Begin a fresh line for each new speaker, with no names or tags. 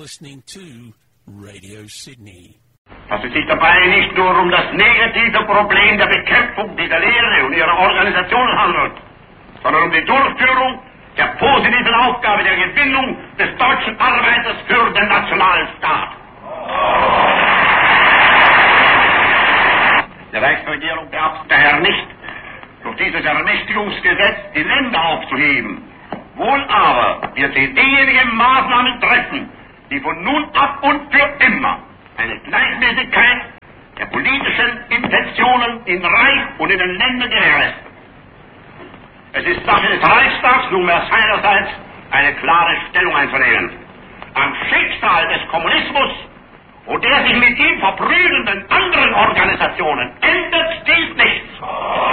listening to Radio Sydney.
Dass es sich dabei nicht nur um das negative Problem der Bekämpfung dieser Lehre und ihrer Organisationen handelt, sondern um die Durchführung der positiven Aufgabe der Gewinnung des deutschen Arbeiters für den Nationalstaat. Die Reichsregierung beabsichtigt daher nicht, durch dieses Ermächtigungsgesetz die Länder aufzuheben. Wohl aber wird sie diejenigen Maßnahmen treffen, die von nun ab und für immer eine Gleichmäßigkeit der politischen Intentionen in Reich und in den Ländern gewährleisten. Es ist Sache des Reichstags, nunmehr seinerseits eine klare Stellung einzunehmen. Am Schicksal des Kommunismus und der sich mit ihm verbrüdernden anderen Organisationen ändert dies nichts.